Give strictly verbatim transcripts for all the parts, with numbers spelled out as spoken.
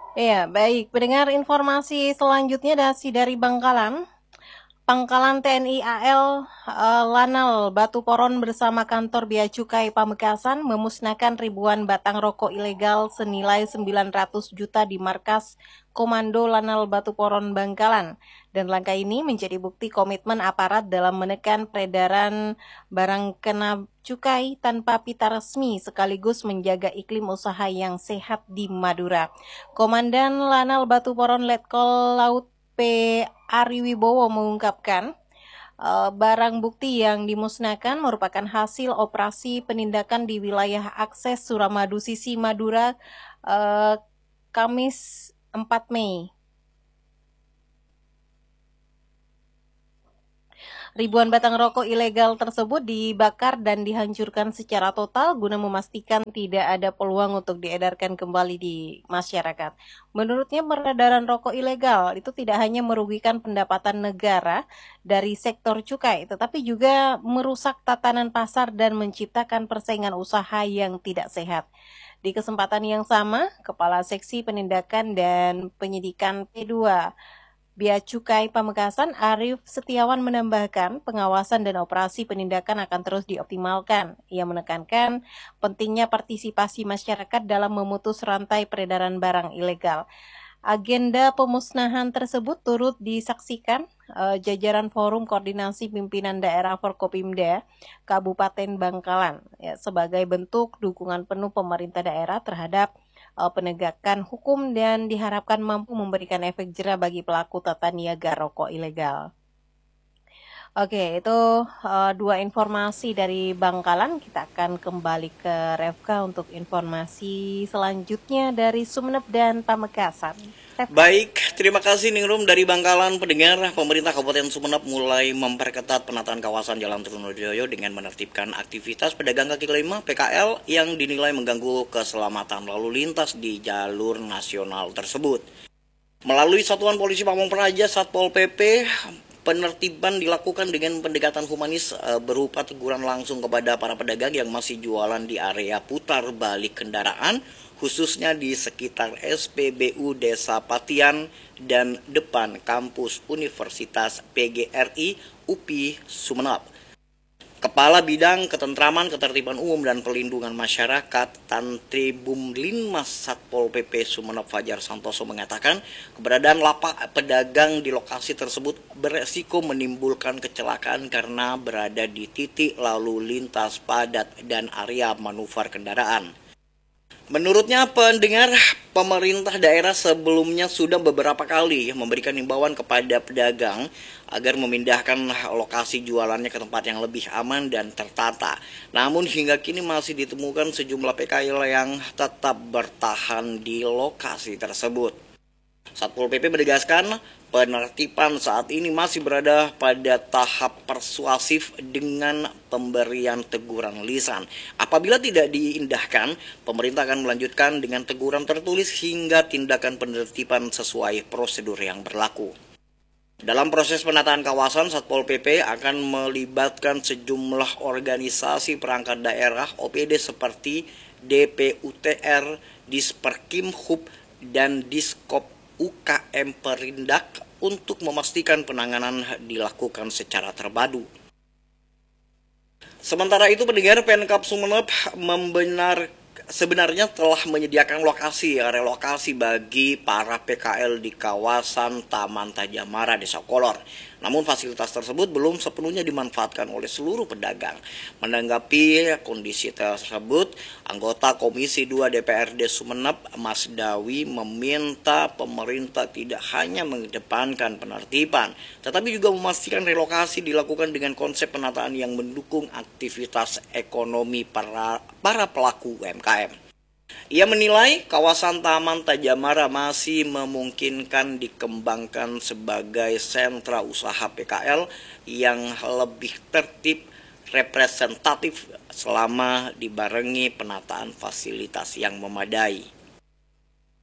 Iya, baik. Pendengar informasi selanjutnya dari dari Bangkalan. Pangkalan T N I A L eh, Lanal Batu Poron bersama kantor Bea Cukai Pamekasan memusnahkan ribuan batang rokok ilegal senilai sembilan ratus juta di markas Komando Lanal Batu Poron Bangkalan. Dan langkah ini menjadi bukti komitmen aparat dalam menekan peredaran barang kena cukai tanpa pita resmi sekaligus menjaga iklim usaha yang sehat di Madura. Komandan Lanal Batu Poron Letkol Laut P. Ari Wibowo mengungkapkan, eh, barang bukti yang dimusnahkan merupakan hasil operasi penindakan di wilayah akses Suramadu Sisi Madura, eh, Kamis empat Mei. Ribuan batang rokok ilegal tersebut dibakar dan dihancurkan secara total guna memastikan tidak ada peluang untuk diedarkan kembali di masyarakat. Menurutnya peredaran rokok ilegal itu tidak hanya merugikan pendapatan negara dari sektor cukai, tetapi juga merusak tatanan pasar dan menciptakan persaingan usaha yang tidak sehat. Di kesempatan yang sama, Kepala Seksi Penindakan dan Penyidikan P dua Bea Cukai Pamekasan Arief Setiawan menambahkan pengawasan dan operasi penindakan akan terus dioptimalkan. Ia menekankan pentingnya partisipasi masyarakat dalam memutus rantai peredaran barang ilegal. Agenda pemusnahan tersebut turut disaksikan uh, jajaran Forum Koordinasi Pimpinan Daerah Forkopimda Kabupaten Bangkalan ya, sebagai bentuk dukungan penuh pemerintah daerah terhadap uh, penegakan hukum dan diharapkan mampu memberikan efek jera bagi pelaku tata niaga rokok ilegal. Oke, itu uh, dua informasi dari Bangkalan. Kita akan kembali ke Refka untuk informasi selanjutnya dari Sumeneb dan Pamekasan. Refka. Baik, terima kasih Ningrum dari Bangkalan. Pendengar, pemerintah Kabupaten Sumeneb mulai memperketat penataan kawasan Jalan Trunojoyo dengan menertibkan aktivitas pedagang kaki lima P K L yang dinilai mengganggu keselamatan lalu lintas di jalur nasional tersebut. Melalui Satuan Polisi Pamong Praja Satpol P P, penertiban dilakukan dengan pendekatan humanis e, berupa teguran langsung kepada para pedagang yang masih jualan di area putar balik kendaraan, khususnya di sekitar S P B U Desa Patian dan depan kampus Universitas P G R I U P I Sumeneb. Kepala Bidang Ketentraman, Ketertiban Umum dan Pelindungan Masyarakat Tantribum Linmas Satpol P P Sumeneb Fajar Santoso mengatakan keberadaan lapak pedagang di lokasi tersebut beresiko menimbulkan kecelakaan karena berada di titik lalu lintas padat dan area manuver kendaraan. Menurutnya pendengar, pemerintah daerah sebelumnya sudah beberapa kali memberikan himbauan kepada pedagang agar memindahkan lokasi jualannya ke tempat yang lebih aman dan tertata. Namun hingga kini masih ditemukan sejumlah P K L yang tetap bertahan di lokasi tersebut. Satpol P P menegaskan penertiban saat ini masih berada pada tahap persuasif dengan pemberian teguran lisan. Apabila tidak diindahkan, pemerintah akan melanjutkan dengan teguran tertulis hingga tindakan penertiban sesuai prosedur yang berlaku. Dalam proses penataan kawasan, Satpol P P akan melibatkan sejumlah organisasi perangkat daerah O P D seperti D P U T R, Disperkimhub, dan Diskop U K M Perindak untuk memastikan penanganan dilakukan secara terpadu. Sementara itu, pendengar, Pemkab Sumeneb membenar sebenarnya telah menyediakan lokasi relokasi bagi para P K L di kawasan Taman Tajamara Desa Kolor. Namun fasilitas tersebut belum sepenuhnya dimanfaatkan oleh seluruh pedagang. Menanggapi kondisi tersebut, anggota Komisi dua D P R D Sumeneb, Mas Dawi, meminta pemerintah tidak hanya mengedepankan penertiban, tetapi juga memastikan relokasi dilakukan dengan konsep penataan yang mendukung aktivitas ekonomi para, para pelaku U M K M. Ia menilai kawasan Taman Tajamara masih memungkinkan dikembangkan sebagai sentra usaha P K L yang lebih tertib, representatif selama dibarengi penataan fasilitas yang memadai.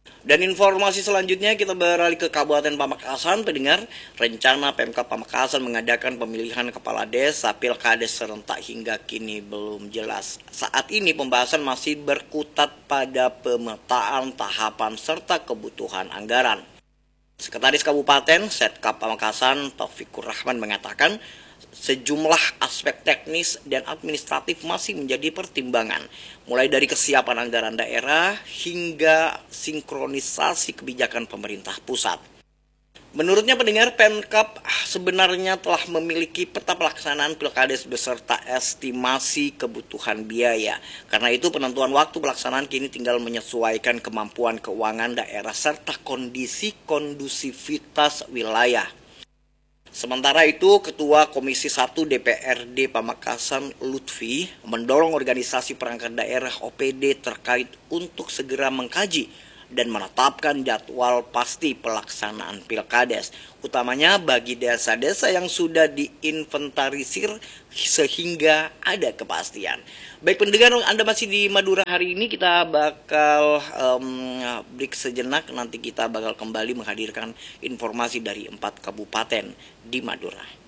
Dan informasi selanjutnya kita beralih ke Kabupaten Pamekasan, pendengar. Rencana Pemkab Pamekasan mengadakan pemilihan kepala desa Pilkades serentak hingga kini belum jelas. Saat ini pembahasan masih berkutat pada pemetaan tahapan serta kebutuhan anggaran. Sekretaris Kabupaten Setkap Pamekasan Taufikur Rahman mengatakan sejumlah aspek teknis dan administratif masih menjadi pertimbangan, mulai dari kesiapan anggaran daerah hingga sinkronisasi kebijakan pemerintah pusat. Menurutnya pendengar, Pemkab sebenarnya telah memiliki peta pelaksanaan Pilkades beserta estimasi kebutuhan biaya. Karena itu penentuan waktu pelaksanaan kini tinggal menyesuaikan kemampuan keuangan daerah serta kondisi kondusivitas wilayah. Sementara itu, Ketua Komisi satu D P R D Pamekasan Lutfi mendorong organisasi perangkat daerah O P D terkait untuk segera mengkaji dan menetapkan jadwal pasti pelaksanaan Pilkades, utamanya bagi desa-desa yang sudah diinventarisir sehingga ada kepastian. Baik pendengar, Anda masih di Madura hari ini, kita bakal um, break sejenak, nanti kita bakal kembali menghadirkan informasi dari empat kabupaten di Madura.